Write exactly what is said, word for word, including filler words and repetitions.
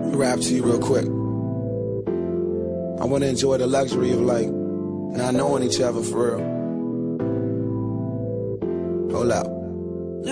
rap to you real quick. I want to enjoy the luxury of like not knowing each other for real. Hold up.